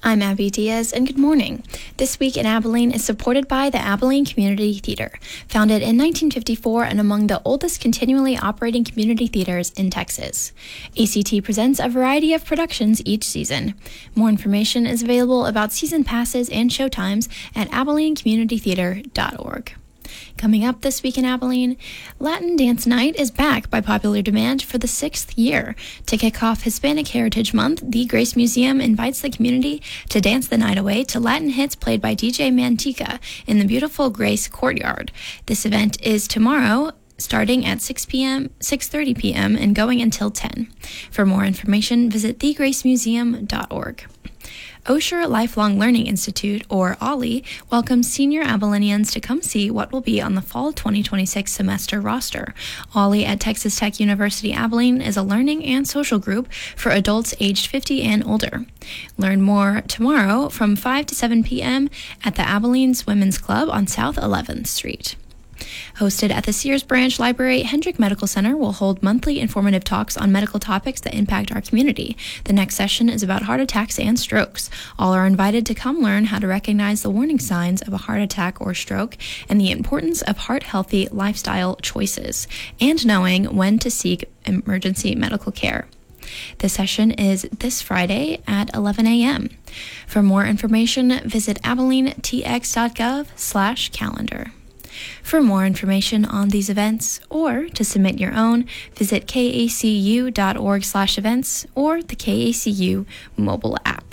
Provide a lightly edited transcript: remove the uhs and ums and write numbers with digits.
I'm Abby Diaz, and good morning. This Week in Abilene is supported by the Abilene Community Theater, founded in 1954 and among the oldest continually operating community theaters in Texas. ACT presents a variety of productions each season. More information is available about season passes and showtimes at AbileneCommunityTheater.org. Coming up this week in Abilene, Latin Dance Night is back by popular demand for the 6th year. To kick off Hispanic Heritage Month, the Grace Museum invites the community to dance the night away to Latin hits played by DJ Mantica in the beautiful Grace Courtyard. This event is tomorrow, starting at 6:30 p.m. and going until 10. For more information, visit thegracemuseum.org. Osher Lifelong Learning Institute, or OLLI, welcomes senior Abilenians to come see what will be on the fall 2026 semester roster. OLLI at Texas Tech University Abilene is a learning and social group for adults aged 50 and older. Learn more tomorrow from 5 to 7 p.m. at the Abilene's Women's Club on South 11th Street. Hosted at the Sears Branch Library, Hendrick Medical Center will hold monthly informative talks on medical topics that impact our community. The next session is about heart attacks and strokes. All are invited to come learn how to recognize the warning signs of a heart attack or stroke and the importance of heart-healthy lifestyle choices, and knowing when to seek emergency medical care. This session is this Friday at 11 a.m. For more information, visit abilenetx.gov/calendar. For more information on these events or to submit your own, visit kacu.org/events or the KACU mobile app.